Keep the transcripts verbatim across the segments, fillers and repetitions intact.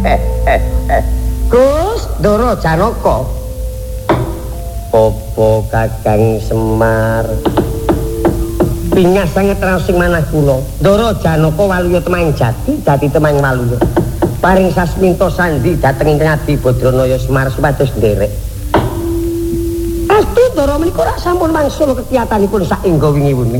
Gus Ndara Janaka. Apa Kakang Semar? Bingas sanget raos sing manah kula. Ndara Janaka waluya temang jati, dadi temang waluya. Paring sasminta sandi dhateng ingkang Adi Badranaya Semar supados nderek. Astu Ndara menika rak sampun mangsul kekiyatanipun saengga wingi-wingi.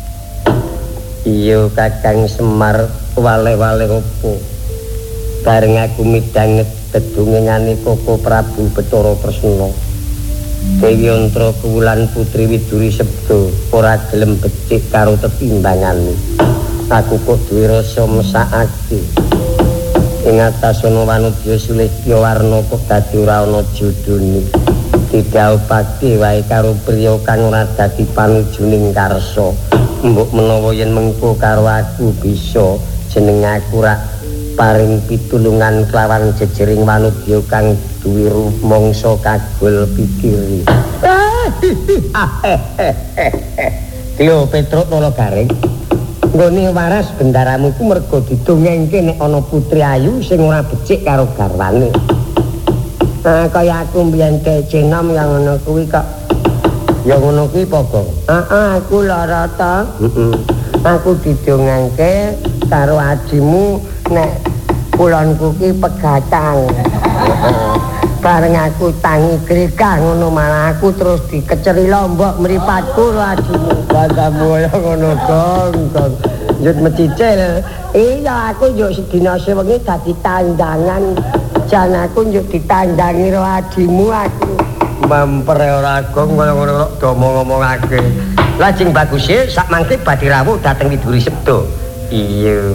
Iya Kakang Semar wale-wale opo? Bareng aku midanget dedungengane Koko Prabu Bathara Tresna. Dewi Antra Kuwulan Putri Widuri Sebda ora gelem becik karo tetimbangane. Aku kok duwe rasa mesakake. Ing atasana Wanudya Sulistya Warna kok dadi ora ana jodhone. Didhawuhake wae karo priya kang ora dadi panujuning karsa. Mbok menawa yen mengko karo aku bisa jeneng aku rak paring pitulungan kelawan jejering wanudya kang duwe rumangsa kagol pikiri. Lho Petruk Nala Garing. Nggone waras bendaramu ku mergo didongengke nek ana putri ayu sing ora becik karo garwane. Nah, kaya aku mbiyen kecenom yang ngono kuwi kok. Ya ngono kuwi apa, Heeh, aku lara ta. Heeh. Aku didongengke karo adimu nek kulonku ki pegatan. Bareng aku tangi gregah ngono malah aku terus dikeceri lombok mripatku karo adimu. Banggamu ya ngono dong. Njut mecicil. Iya aku yo sedina sewengi dadi tandangan. Jan aku njuk ditandangi karo adimu aku. Memper ora gong kaya ngono kok ngomong-ngomongake. Lajeng bagus e sak mangke badhe rawuh dhateng Widuri Sebda. Iya.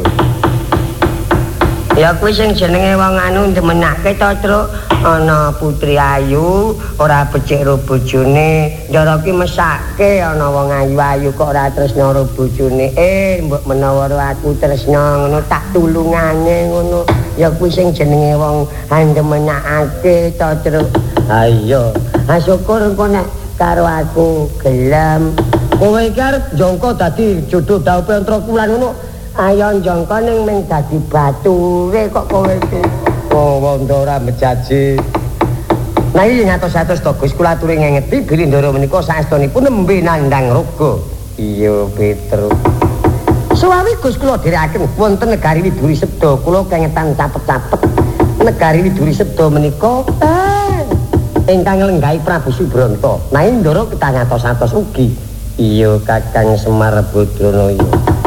Ya kuwi sing jenenge wong anu ndemenake to, Truk. Ana putri ayu ora becik karo bojone. Ndara ki mesake ana wong ayu-ayu kok ora tresna karo bojone. Eh, mbok menawa aku tresna ngono tak tulungane ngono. Ya kuwi sing jenenge wong ndemenake to, Truk. Ha iya. Ha syukur engko nek karo aku gelem. Kowe iki arep jangka dadi jodoh Dawe Antra Kuwulan ngono. Ayo jangka ning mung dadi bature kok kowe iki. Oh, wong ora mejaji. Nah iki ngatos-atos to Gus kula aturi ngengeti bilih Ndara menika saestunipun nembe nandhang raga. Iya, Petruk. Suwawi Gus kula dherekaken wonten negari Widuri Sebda kula kengetan capet-capet. Negari Widuri Sebda menika eh ingkang lenggahi Prabu Subranta. Nah Ndara kita ngatos-atos ugi. Iya Kakang Semar Badranaya.